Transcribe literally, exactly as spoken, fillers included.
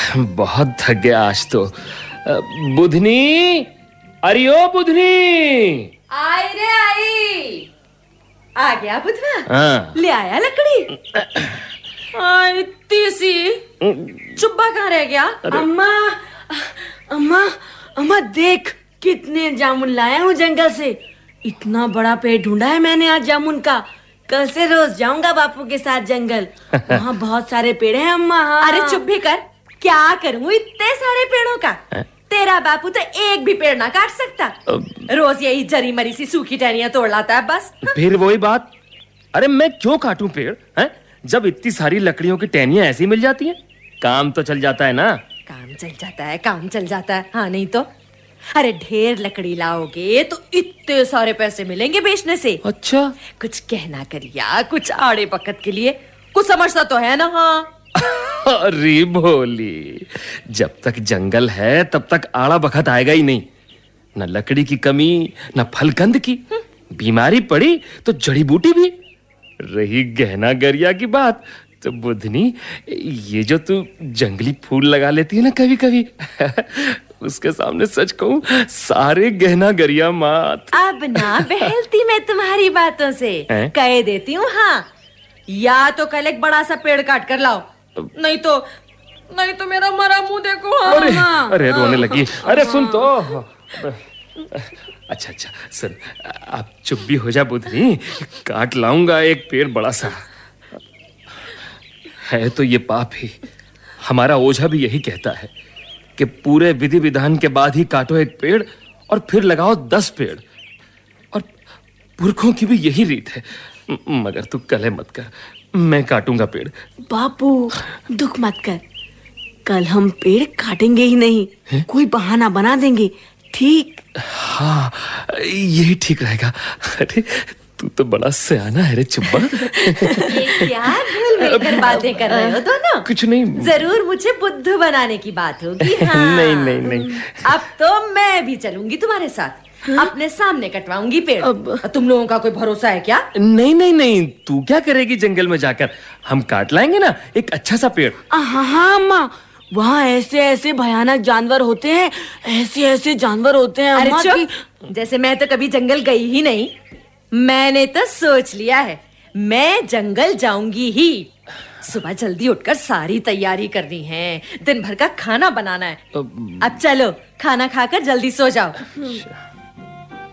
बहुत थक गया आज तो। बुधनी, अरे ओ बुधनी। आई रे आई। आ गया बुधवा? हाँ। ले आया लकड़ी? आई तीसी। चुब्बा कहाँ रह गया? अम्मा, अम्मा, अम्मा देख कितने जामुन लाया हूँ जंगल से। इतना बड़ा पेड़ ढूंढा है मैंने आज जामुन का। कल से रोज जाऊंगा बापू के साथ जंगल। वहाँ बहुत सारे पेड़ हैं अम्मा। हाँ। अरे चुप भी कर, क्या करूँ इतने सारे पेड़ों का? तेरा बापू तो एक भी पेड़ ना काट सकता। रोज यही जरी मरी सी सूखी टहनियां तोड़ लाता है बस। फिर वही बात। अरे मैं क्यों काटूं पेड़ है? जब इतनी सारी लकड़ियों की टहनियां ऐसी मिल जाती हैं, काम तो चल जाता है ना। काम चल जाता है, काम चल जाता है। हाँ नहीं तो। अरे ढेर लकड़ी लाओगे तो इतने सारे पैसे मिलेंगे बेचने से। अच्छा, कुछ कहना करिया, कुछ आड़े बखत के लिए कुछ समझता तो है ना? हाँ। अरे भोली, जब तक जंगल है तब तक आड़ा बखत आएगा ही नहीं। न लकड़ी की कमी, न फलकंद की। बीमारी पड़ी तो जड़ी बूटी भी। रही गहना गरिया की बात तो बुधनी, ये जो तू जंगली फूल लगा लेती है ना कभी कभी, उसके सामने सच कहूं सारे गहना गरिया मात। अब ना बहलती मैं तुम्हारी बातों से। कह देती हूँ हाँ, या तो कल एक बड़ा सा पेड़ काट कर लाओ, नहीं तो नहीं तो मेरा मरा मुंह देखो। हाँ। अरे, अरे रोने लगी। अरे सुन तो। अच्छा अच्छा सुन, आप चुप भी हो जा बुधनी, काट लाऊंगा एक पेड़ बड़ा सा। है तो ये पाप ही। हमारा ओझा भी यही कहता है कि पूरे विधि विधान के बाद ही काटो एक पेड़ और फिर लगाओ दस पेड़। और पुरखों की भी यही रीत है। मगर तू कलह मत कर, मैं काटूंगा पेड़। बापू दुख मत कर, कल हम पेड़ काटेंगे ही नहीं। है? कोई बहाना बना देंगे, ठीक? हाँ, यही ठीक रहेगा। अरे तू तो बड़ा सयाना है रे चुब्बा। ये क्या भूल मिलकर बातें कर रहे हो दोनों? कुछ नहीं। जरूर मुझे बुद्धू बनाने की बात होगी। हाँ। नहीं नहीं नहीं। अब तो मैं भी चलूंगी तुम्हारे साथ। हाँ? अपने सामने कटवाऊंगी पेड़। अब... तुम लोगों का कोई भरोसा है क्या? नहीं नहीं नहीं, तू क्या करेगी जंगल में जाकर? हम काट लाएंगे ना एक अच्छा सा पेड़। हाँ हाँ अम्मा, वहाँ ऐसे ऐसे भयानक जानवर होते हैं, ऐसे ऐसे जानवर होते हैं अम्मा। अरे चुप, जैसे मैं तो कभी जंगल गई ही नहीं। मैंने तो सोच लिया है, मैं जंगल जाऊंगी ही। सुबह जल्दी उठकर सारी तैयारी करनी है, दिन भर का खाना बनाना है। अब चलो खाना खाकर जल्दी सो जाओ।